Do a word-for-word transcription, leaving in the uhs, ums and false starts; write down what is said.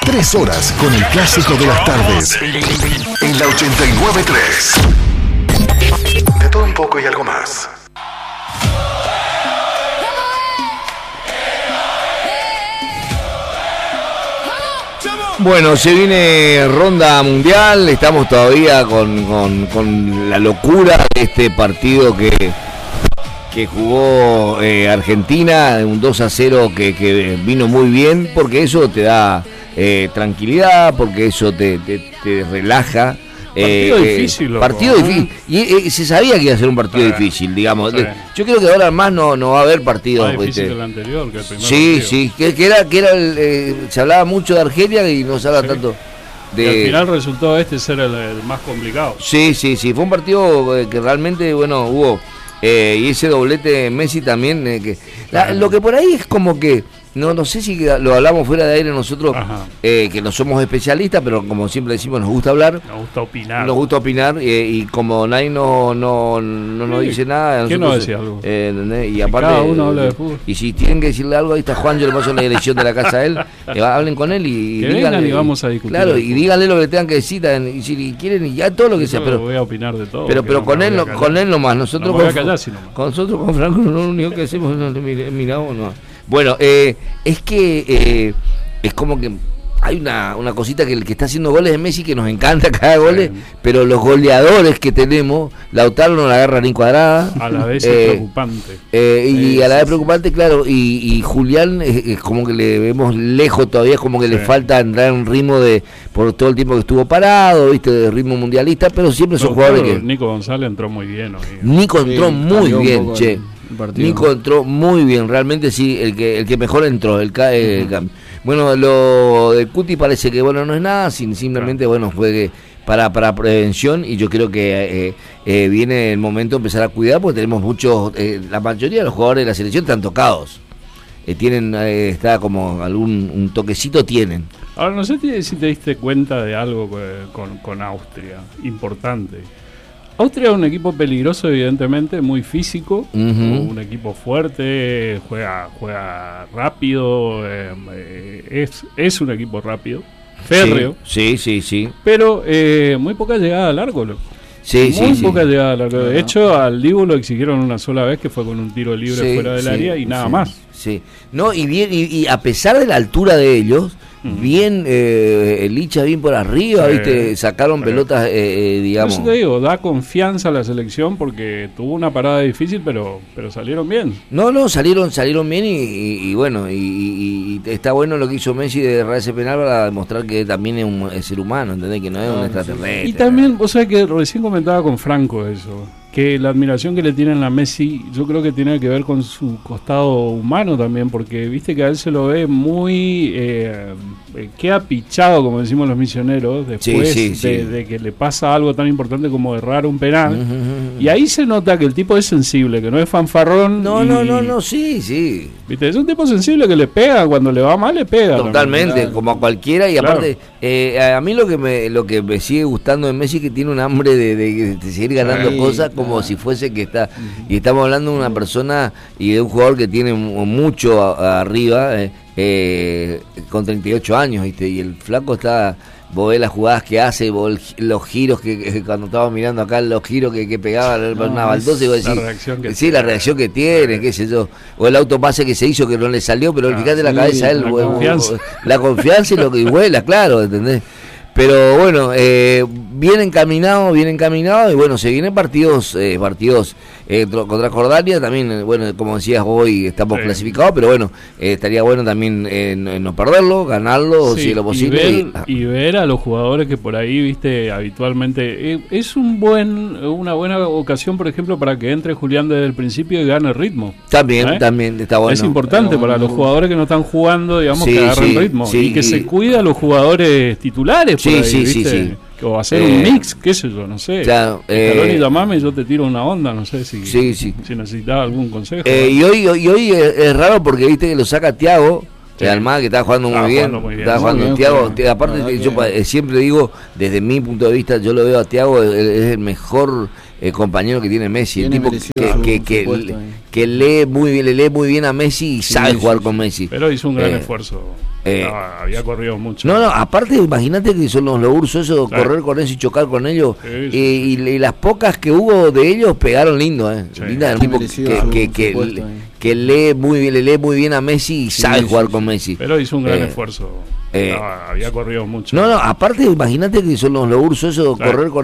Tres horas con el clásico de las tardes. En la ochenta y nueve punto tres. De todo un poco y algo más. Bueno, se viene ronda mundial, estamos todavía con, con, con la locura de este partido que, que jugó eh, Argentina, un dos a cero que, que vino muy bien, porque eso te da eh, tranquilidad, porque eso te, te, te relaja. Partido eh, difícil, loco, partido ¿eh? difícil. Y eh, se sabía que iba a ser un partido Sí, difícil, digamos. sí. Yo creo que ahora más no, no va a haber partidos. Más difícil ¿viste? que el anterior, que el primer Sí, partido. sí, que, que era, que era el, eh, se hablaba mucho de Argelia y no se habla Sí. tanto de... Y al final resultó este ser el, el más complicado. Sí, sí, sí, fue un partido eh, que realmente, bueno, hubo, eh, y ese doblete de Messi también, eh, que la- lo que por ahí es como que, no no sé si lo hablamos fuera de aire nosotros, Ajá. eh, que no somos especialistas, pero como siempre decimos, nos gusta hablar, Nos gusta opinar. nos gusta opinar, eh, y como nadie no, no, no nos Sí. dice nada, ¿Quién no nosotros, decía algo? eh, ¿entendés? Y Si aparte, cada uno habla de fútbol. y si tienen que decirle algo, ahí está Juan, yo le paso la dirección de la casa a él, eh, hablen con él y, Que díganle, vengan y vamos a discutir claro, de y fútbol. díganle lo que tengan que decir, y si quieren, y ya todo lo que Yo sea, pero voy a opinar de todo. pero que pero no con me él voy a no, callar. con él nomás, nosotros No me voy a con, callar, si nomás. con nosotros con Franco lo único que hacemos es mir- miramos no. Bueno, eh, es que eh, es como que hay una, una cosita que el que está haciendo goles de Messi que nos encanta cada gol, Sí. pero los goleadores que tenemos, Lautaro no la agarra ni cuadrada. A la vez eh, es preocupante. eh, y Sí, a la sí, vez sí. preocupante, claro, y, y Julián es, es como que le vemos lejos todavía, es como que le Sí. falta entrar en un ritmo de, por todo el tiempo que estuvo parado, viste, de ritmo mundialista, pero siempre son No, jugadores claro, que... Nico González entró muy bien hoy. Nico entró Sí, muy cambió un bien, poco che. el- el partido. Nico entró muy bien, realmente sí, el que el que mejor entró, el, ca- eh, cam- bueno, lo de Cuti parece que bueno no es nada, sin, simplemente bueno fue que para para prevención y yo creo que eh, eh, viene el momento de empezar a cuidar porque tenemos muchos, eh, la mayoría de los jugadores de la selección están tocados, eh, tienen eh, está como algún un toquecito tienen. Ahora, no sé si te diste cuenta de algo con, con, con Austria, importante. Austria es un equipo peligroso, evidentemente, muy físico, Ujú. un equipo fuerte, juega juega rápido, eh, eh, es, es un equipo rápido, férreo, Sí, sí, sí. pero eh, muy poca llegada al arco, loco. Sí, sí, muy sí. poca llegada al arco. De Ajá. hecho, al Dibu lo exigieron una sola vez, que fue con un tiro libre Sí, fuera del sí, área y nada sí, más. Sí. No, y bien, y, y a pesar de la altura de ellos, Ujú. bien, eh, el Licha bien por arriba, Sí, viste, sacaron sí. pelotas, eh, eh, Por digamos. eso te digo, da confianza a la selección porque tuvo una parada difícil, pero pero salieron bien. No, no, salieron, salieron bien y, y- y bueno, y, y- y está bueno lo que hizo Messi de errar ese penal para demostrar que también es un es ser humano, ¿entendés? Que no es un extraterrestre. Y también, vos sabés que recién comentaba con Franco eso, que la admiración que le tienen a Messi, yo creo que tiene que ver con su costado humano también, porque viste que a él se lo ve muy, eh, eh, queda pichado, como decimos los misioneros, después Sí, sí, de, sí. de que le pasa algo tan importante como errar un penal. Ujú, ujú. Y ahí se nota que el tipo es sensible, que no es fanfarrón. No, y- no, no, no, sí, sí. ¿Viste? Es un tipo sensible que le pega, cuando le va mal le pega. Totalmente, claro. como a cualquiera y Claro. aparte eh, a mí lo que me lo que me sigue gustando de Messi es que tiene un hambre de, de- de seguir ganando Sí, cosas como claro. si fuese que está y estamos hablando de una persona y de un jugador que tiene mu- mucho a- arriba eh, eh, con treinta y ocho años, ¿viste? Y el flaco está, vos ves las jugadas que hace, vos el gi- los giros que, que cuando estaba mirando acá los giros que, que pegaba el No, una baldosa y vos la decís, reacción que sí, la tiene. reacción que tiene, qué sé yo, o el autopase que se hizo que no le salió, pero Ah, fíjate la sí, cabeza él, la vos- vos- confianza. la confianza y lo que vuela, claro, ¿entendés? Pero bueno, eh, bien encaminado, bien encaminado y bueno, se vienen partidos, eh, partidos eh, tro- contra Jordania, también, eh, bueno, como decías hoy estamos Sí. clasificados, pero bueno, eh, estaría bueno también eh, no, no perderlo, ganarlo, Sí, si es lo y posible. ver, y- ah, y ver a los jugadores que por ahí, viste, habitualmente. eh, es un buen una buena ocasión, por ejemplo, para que entre Julián desde el principio y gane ritmo. también, ¿eh? también está bueno. es importante Pero- para los jugadores que no están jugando, digamos, Sí, que agarren sí, ritmo. sí, y que y- se cuida a los jugadores titulares por Sí, ahí, sí, sí, ¿viste? sí. O hacer Eh, un mix, qué sé yo, no sé. Claro, Scaloni, eh, llamame y yo te tiro una onda, no sé si, Sí, sí. si necesitas algún consejo. Eh, y hoy, hoy, hoy es, es raro porque viste que lo saca Thiago, Sí. el Almada que está jugando Estaba muy bien, jugando muy bien. está Muy jugando bien, Thiago, juega. te- aparte La verdad yo que- pa- eh, siempre digo, desde mi punto de vista, yo lo veo a Thiago, es, es el mejor eh, compañero que tiene Messi, Tiene el tipo merecido que, su- que, su que, puesto ahí. que lee muy bien, le lee muy bien a Messi y Sí, sabe sí, jugar sí. con Messi. Pero hizo un gran Eh, esfuerzo. eh, No, había corrido mucho. No, no, aparte imagínate que son los, los ursos esos, Claro. correr con eso y chocar con ellos, Sí, eh, sí, y, y las pocas que hubo de ellos pegaron lindo, eh. Sí. Linda, el Tiene tipo merecido que, su- que, su que, puesto ahí. que lee muy bien, le lee muy bien a Messi y Sí, sabe sí, jugar sí. con Messi. Pero hizo un gran Eh, esfuerzo. eh, No, había corrido mucho. No, no, aparte imagínate que son los, los ursos esos, Claro. correr con